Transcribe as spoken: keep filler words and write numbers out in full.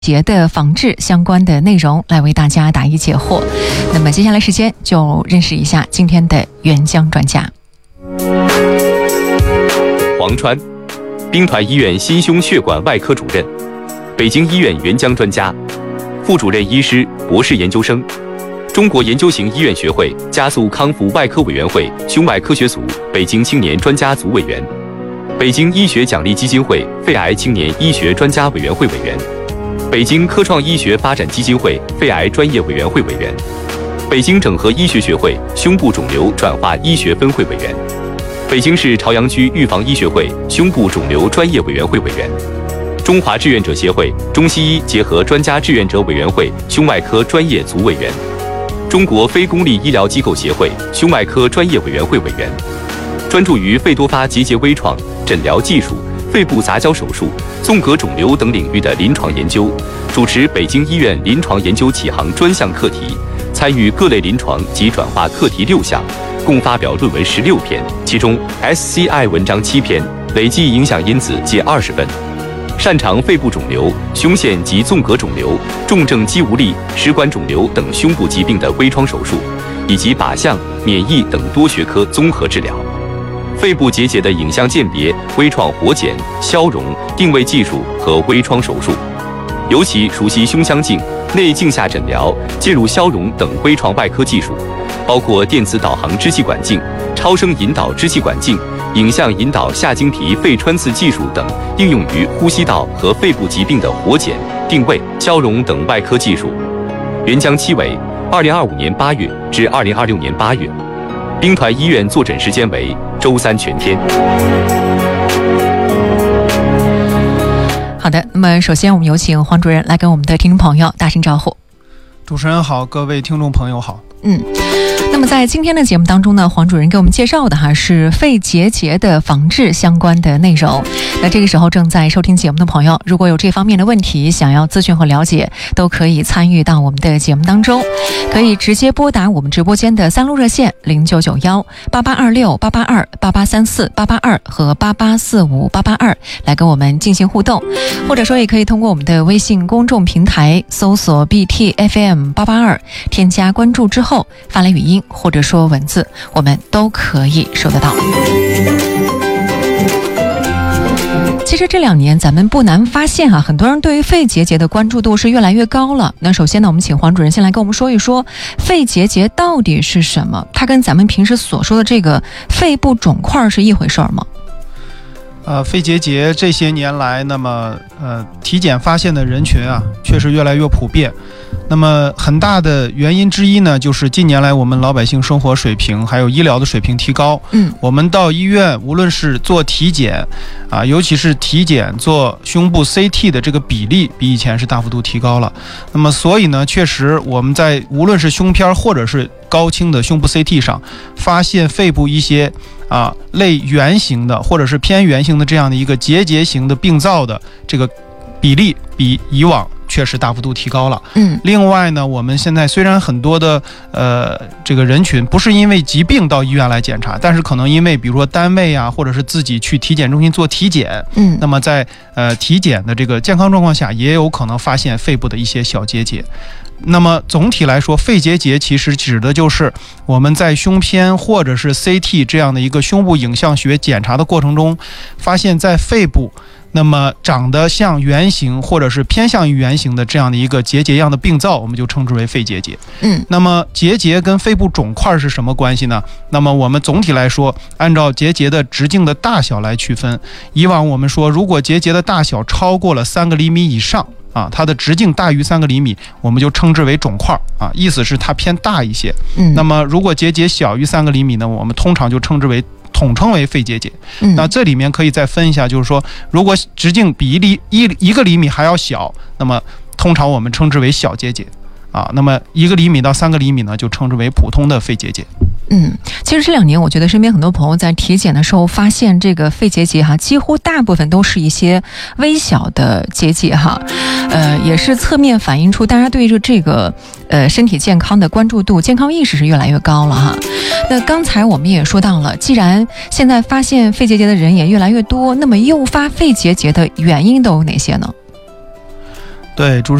节的防治相关的内容来为大家答疑解惑。那么接下来时间就认识一下今天的援疆专家。 黄川，兵团医院心胸血管外科主任，北京医院援疆专家，副主任医师、博士研究生，中国研究型医院学会加速康复外科委员会胸外科学组北京青年专家组委员，北京医学奖励基金会肺癌青年医学专家委员会委员，北京科创医学发展基金会肺癌专业委员会委员，北京整合医学学会胸部肿瘤转化医学分会委员，北京市朝阳区预防医学会胸部肿瘤专业委员会委员，中华志愿者协会中西医结合专家志愿者委员会胸外科专业组委员，中国非公立医疗机构协会胸外科专业委员会委员，专注于肺多发结节微创、诊疗技术、肺部杂交手术、纵隔肿瘤等领域的临床研究，主持北京医院临床研究启航专项课题，参与各类临床及转化课题六项，共发表论文十六篇，其中 S C I 文章七篇，累计影响因子计二十份。擅长肺部肿瘤、胸腺及纵隔肿瘤、重症肌无力、食管肿瘤等胸部疾病的微创手术，以及靶向、免疫等多学科综合治疗。肺部结节的影像鉴别、微创活检、消融、定位技术和微创手术，尤其熟悉胸腔镜、内镜下诊疗、介入消融等微创外科技术，包括电子导航支气管镜、超声引导支气管镜、影像引导下经皮肺穿刺技术等应用于呼吸道和肺部疾病的活检、定位、消融等外科技术。援疆期为二零二五年八月至二零二六年八月，兵团医院坐诊时间为周三全天。 好的，那么首先我们有请黄主任来跟我们的听众朋友打声招呼。 主持人好，各位听众朋友好。 嗯，那么在今天的节目当中呢，黄主任给我们介绍的哈是肺结节的防治相关的内容。那这个时候正在收听节目的朋友，如果有这方面的问题想要咨询和了解，都可以参与到我们的节目当中，可以直接拨打我们直播间的三路热线零九九幺八八二六八八二八八三四八八二和八八四五八八二来跟我们进行互动，或者说也可以通过我们的微信公众平台搜索 B T F M 八八二，添加关注之后发来语音或者说文字，我们都可以收得到。其实这两年咱们不难发现啊，很多人对于肺结节的关注度是越来越高了。那首先呢，我们请黄主任先来跟我们说一说肺结节到底是什么，它跟咱们平时所说的这个肺部肿块是一回事吗？ 呃，肺结节这些年来，那么呃体检发现的人群啊，确实越来越普遍。那么很大的原因之一呢，就是近年来我们老百姓生活水平还有医疗的水平提高。嗯，我们到医院无论是做体检啊，尤其是体检做胸部 C T 的这个比例比以前是大幅度提高了。那么所以呢，确实我们在无论是胸片或者是高清的胸部 C T 上，发现肺部一些啊类圆形的或者是偏圆形的这样的一个结节型的病灶的这个比例比以往确实大幅度提高了。嗯，另外呢，我们现在虽然很多的呃这个人群不是因为疾病到医院来检查，但是可能因为比如说单位啊，或者是自己去体检中心做体检，嗯，那么在呃体检的这个健康状况下，也有可能发现肺部的一些小结节。那么总体来说，肺结节其实指的就是我们在胸片或者是 C T 这样的一个胸部影像学检查的过程中，发现在肺部那么长得像圆形或者是偏向于圆形的这样的一个结节样的病灶，我们就称之为肺结节。嗯，那么结节跟肺部肿块是什么关系呢？那么我们总体来说，按照结节的直径的大小来区分。以往我们说，如果结节的大小超过了三个厘米以上啊，它的直径大于三个厘米，我们就称之为肿块啊，意思是它偏大一些。嗯，那么如果结节小于三个厘米呢，我们通常就称之为统称为肺结节。嗯，那这里面可以再分一下，就是说，如果直径比一厘一一个厘米还要小，那么通常我们称之为小结节啊。那么一个厘米到三个厘米呢，就称之为普通的肺结节。 嗯，其实这两年我觉得身边很多朋友在体检的时候发现这个肺结节哈，几乎大部分都是一些微小的结节哈，呃，也是侧面反映出大家对这这个呃身体健康的关注度、健康意识是越来越高了哈。那刚才我们也说到了，既然现在发现肺结节的人也越来越多，那么诱发肺结节的原因都有哪些呢？ 对，主